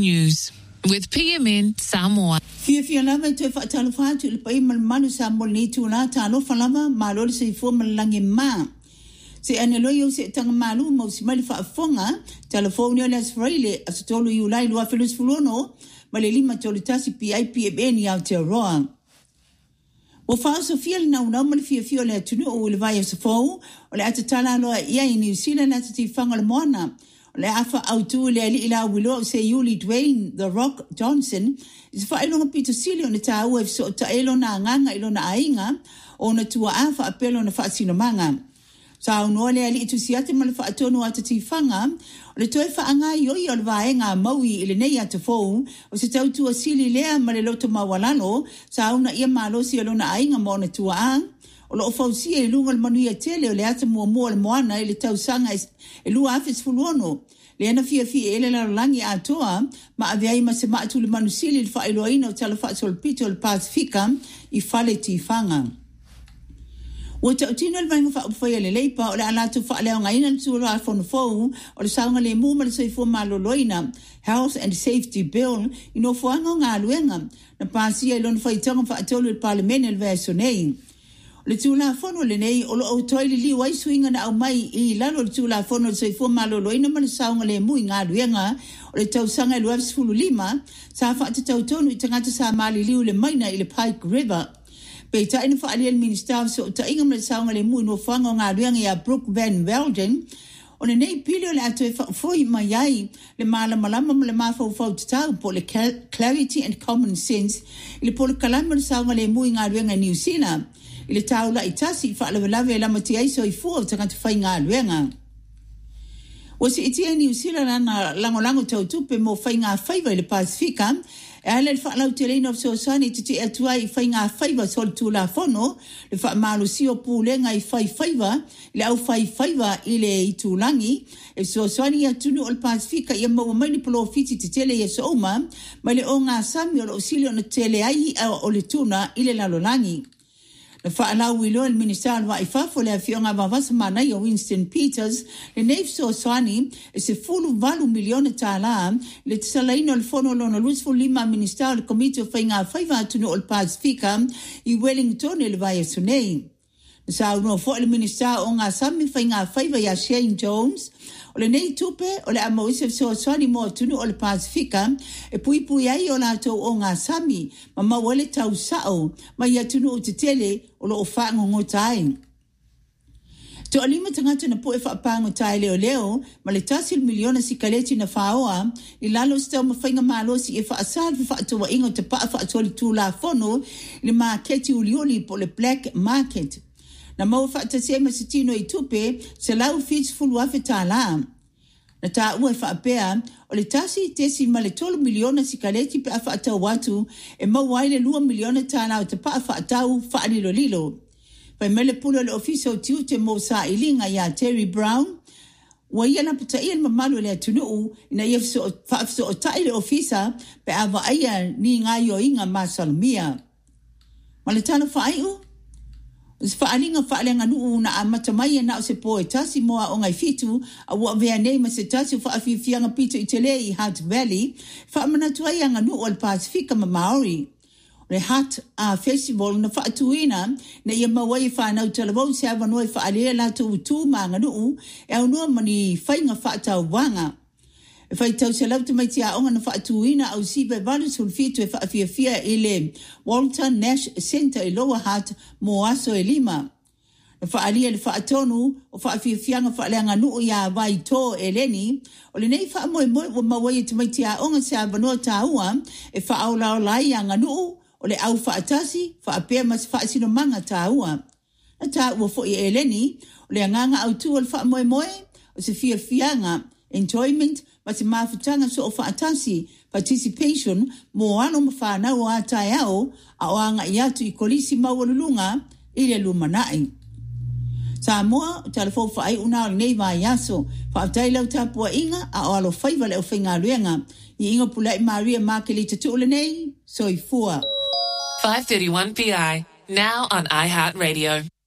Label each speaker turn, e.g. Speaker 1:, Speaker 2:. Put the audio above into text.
Speaker 1: News with PMN Samoa.
Speaker 2: Fia lava te whaatalo whātu le pai malu Samoa ni tūna tālo whalama malori se fua malangi mā. Se aneloi o se tanga malu mau si mali whaafonga telefoni o le asfraile a se tolu iulai lua felus fulono ma le lima tolu tasi PIPMN i Aotearoa. O whaa Sofia le nau mali fia le atunu o le vai o se fau o le atatala loa ia i New Zealand atati whanga le moana. Le afa autu le ali ila wilo se Yuli Dwayne The Rock Johnson is fa ilonga Peter Silio na ta uf so ta elo na nganga ilo na ainga o na tua afa apelo na fa sino manga sa uno le ali tu siate mal fa atonu atati fanga le toi fa anga yo yo le vaenga maui ile nei ate fo o se tau tua sili le ma le loto mawalano sa una ia malo si ilo na ainga mo na tua ang o lo fausia e lunga le manuia tele o le ata mua le moana e le tau sanga e lua afis fuluono. Le ana fia ele la langi atoa ma aviai ma se maatu le manusili le whailoaina o tala whaatolpito le Pasifika i fale tifanga. O te utino le vainga whaupwhai le leipa o le alatu whaaleo ngaina le tūra a whanufou o le saunga le muma le soifua maloloina Health and Safety Bill i no fuanga ngā luenga na pasia ilon whaitanga whaatolu le parlemene le vēsonei. Le tūla fono le nei o lo o toile li wai suinga na au mai I lalo le tūla fono le soifua maloloina ma le saunga le mui ngā luenga o le tausanga i luafs fulu lima sa whaata tautonu I tangata sa mali liu le maina I le Pike River. Pei ta ina whaalia le minister so ta inga ma le saunga le mui no whanga ngā luenga I a Brooke Van Velden o le nei pili o le ato e whaafoi mai ai le malama ma le mawhau tatau po le clarity and common sense I le po le kalama le saunga le mui ngā luenga New Zealand. I le taula I tasi whaalawelawe la mati aiso I fua o tangata whai ngā luenga. O se itia New Zealand na lango tautupe mo whai ngā whaiva I le Pasifika, e ale le whaalau te leina of Sosani te te atua I whai ngā whaiva sol tūla whono, le whaamalu sio pūlenga I whai whaiva, le au whai whaiva I le I tūlangi, e Sosani atunu o le Pasifika I maua mai ni polo fiti te tele I so oma, mai le o ngā sami o le osilio na tele ai o le tuna I le lalolangi. Le whaalau ilo el minister wa I whafo le awhionga wawasa manai o Winston Peters, le neif Sosani, e se fulu valu milione tāla, le tisalaino le fono lona lusfo lima minister le komite o whainga whaiva atunu o le Pasifika I Wellington le vai sunei. Sa uno fo le minister o ngā sami whainga whaiva ya Shane Jones, o le nei tupe o le amoisef Sosani mo atunu o le Pasifika, e pui ai o lato o ngā sami, ma mawale tau sao, ma I atunu o te tele o lo o whaangongo tai. Te o lima tangata na po e whaapango tai leo, ma le tasil miliona si kaleti na whaoa, I lalo stau ma whainga malosi e whaasal whaatoa ingo te paa whaatoli tūla whono, le maaketi ulioli po le black market. Na mau whaatasema se tino I tupe, se lau fits fulu afe tāla. Na tā ua whaapea, o le tasi tesi ma le 12 miliona si kaleti pe a whaatau watu, e mau waile 2 miliona tāla o te paa whaatau whaalilo. Pai mele pula le ofisa o tiu te mo sa ilinga ia Terry Brown, wa ia na puta ia mamalu le atunuu, ina ia whaafso o tai le ofisa, pe a waaia ni ngā yo inga masalumia. Ma le tano whaaiu? Whaalinga whaalenga nuu na a matamai na o se poe tasi moa o ngai fitu a ua vea nei ma se tasi whaafianga pito I tele I Hutt Valley whaamanatua anga nuu o le Pasifika ma Maori. Le Hutt Festival na whaatuina na ia mawai whanau talawau se awanoi whaalea lato utu maanga nuu e au nua mani whainga whaatau wanga. E whai tau se lau te mai tia onga na whaatuina au sibe vale sulfitu e whaafiafia I le Walter Nash Center I Lower Hutt mo aso e lima. Na whaalia le whaatonu o whaafiafianga whaaleanga nuu ia vai tō e leni, o le nei whaamoe o mawai te mai tia onga se awanua tāua e whaaulao lai anga nuu o le au whaatasi whaapea mas whaasino manga tāua. Na tāua fo I e leni, o le anganga au tu o le whaamoe o se fiafianga enjoyment ma se mafutanga so o whaatasi participation mo ano mawhanau a tai au a o anga I atu I kolisi mawalulunga I le lumanai. Sa moa, telefon whaai una o nei vai aso, whaatai lau tapua inga a o alo whaiva leo whainga luenga. I inga pulai Maria Makeli tatule nei, so I fua.
Speaker 1: 5:31 PI, now on iHeartRadio.